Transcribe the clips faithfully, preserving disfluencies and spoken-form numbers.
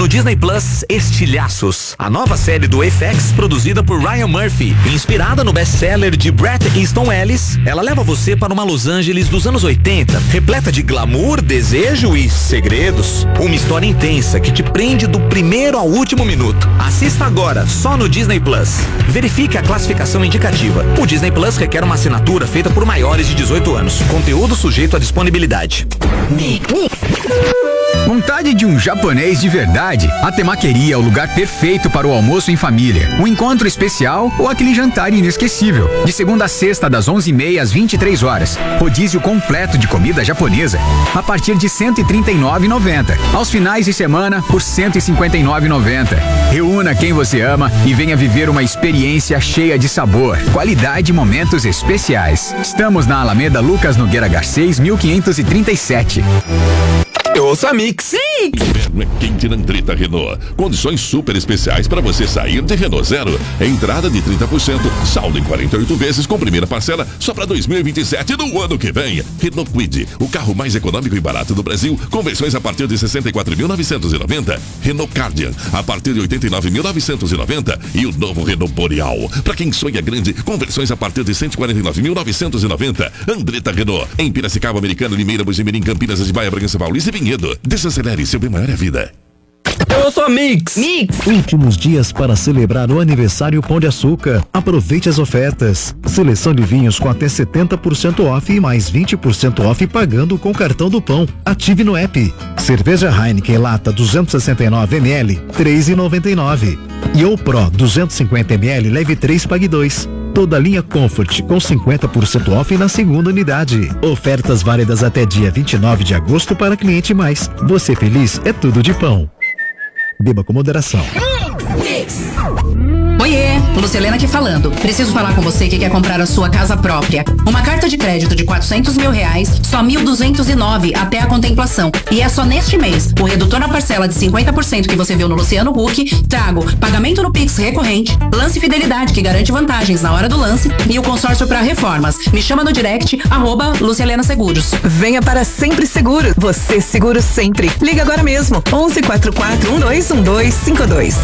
no Disney Plus, Estilhaços, a nova série do F X produzida por Ryan Murphy, inspirada no best-seller de Bret Easton Ellis. Ela leva você para uma Los Angeles dos anos oitenta, repleta de glamour, desejo e segredos. Uma história intensa que te prende do primeiro ao último minuto. Assista agora, só no Disney Plus. Verifique a classificação indicativa. O Disney Plus requer uma assinatura feita por maiores de dezoito anos. Conteúdo sujeito à disponibilidade. Vontade de um japonês de verdade? A Temaqueria é o lugar perfeito para o almoço em família, um encontro especial ou aquele jantar inesquecível. De segunda a sexta, das onze e meia às vinte e três horas. Rodízio completo de comida japonesa a partir de cento e trinta e nove reais e noventa centavos. Aos finais de semana, por cento e cinquenta e nove reais e noventa centavos. Reúna quem você ama e venha viver uma experiência cheia de sabor, qualidade e momentos especiais. Estamos na Alameda Lucas Nogueira Garcês, mil quinhentos e trinta e sete. Eu ouço a Mix. Sim. Inverno é quente na Andretta Renault. Condições super especiais para você sair de Renault Zero. Entrada de trinta por cento, saldo em quarenta e oito vezes com primeira parcela só para dois mil e vinte e sete do ano que vem. Renault Kwid, o carro mais econômico e barato do Brasil, com versões a partir de sessenta e quatro mil novecentos e noventa. Renault Cardian, a partir de oitenta e nove mil novecentos e noventa. E o novo Renault Boreal, para quem sonha grande, com versões a partir de cento e quarenta e nove mil novecentos e noventa. Andretta Renault, em Piracicaba, Americana, Limeira, Bujimirim, Campinas, Atibaia, Bragança Paulista e Vinhedo. Desacelere, seu bem maior é a vida. Eu sou a Mix. Mix. Últimos dias para celebrar o aniversário Pão de Açúcar. Aproveite as ofertas. Seleção de vinhos com até setenta por cento off e mais vinte por cento off pagando com o cartão do Pão. Ative no app. Cerveja Heineken lata duzentos e sessenta e nove mililitros, três reais e noventa e nove centavos. E o Pro duzentos e cinquenta mililitros, leve três, pague dois. Toda a linha Comfort com cinquenta por cento off na segunda unidade. Ofertas válidas até dia vinte e nove de agosto para cliente mais. Você feliz é tudo de Pão. Beba com moderação. Mix. Oiê, Luciana aqui falando. Preciso falar com você que quer comprar a sua casa própria. Uma carta de crédito de quatrocentos mil reais, só mil duzentos e nove até a contemplação. E é só neste mês. O redutor na parcela de cinquenta por cento que você viu no Luciano Huck, trago pagamento no Pix recorrente, lance fidelidade que garante vantagens na hora do lance e o consórcio para reformas. Me chama no direct, arroba Luciana Seguros. Venha para Sempre Seguro. Você seguro sempre. Liga agora mesmo. onze quatro quatro um dois um dois cinco dois.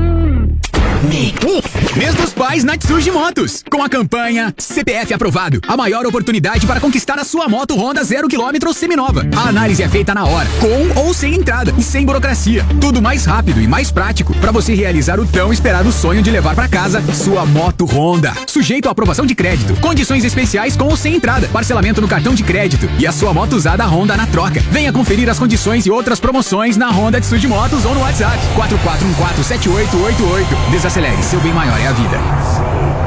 Mês dos Pais na Tsuji Motos. Com a campanha C P F aprovado, a maior oportunidade para conquistar a sua moto Honda zero quilômetro seminova. A análise é feita na hora, com ou sem entrada e sem burocracia. Tudo mais rápido e mais prático para você realizar o tão esperado sonho de levar para casa sua moto Honda. Sujeito à aprovação de crédito, condições especiais com ou sem entrada, parcelamento no cartão de crédito e a sua moto usada Honda na troca. Venha conferir as condições e outras promoções na Honda Tsuji Motos ou no WhatsApp quatro quatro um quatro sete oito oito oito. Desacelere, seu bem maior é a vida.